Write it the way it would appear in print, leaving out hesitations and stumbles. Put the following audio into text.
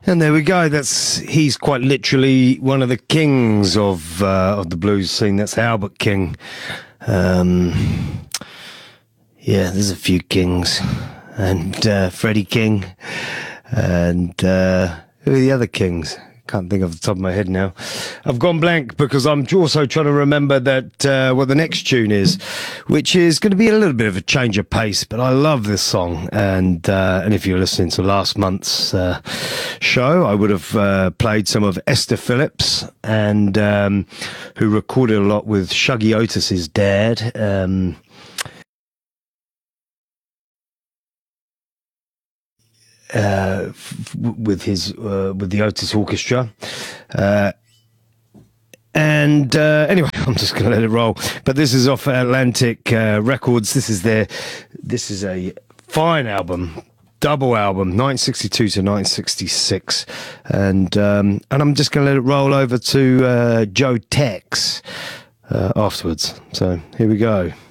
And there we go. He's quite literally one of the kings of the blues scene. That's Albert King. Yeah, there's a few kings, and Freddie King, and who are the other kings? Can't think off the top of my head now. I've gone blank because I'm also trying to remember that what the next tune is, which is going to be a little bit of a change of pace. But I love this song, and if you're listening to last month's show, I would have played some of Esther Phillips, and who recorded a lot with Shuggy Otis's dad. With the Otis Orchestra, and anyway, I'm just going to let it roll. But this is off Atlantic Records. This is a fine album, double album, 1962 to 1966, and I'm just going to let it roll over to Joe Tex afterwards. So here we go.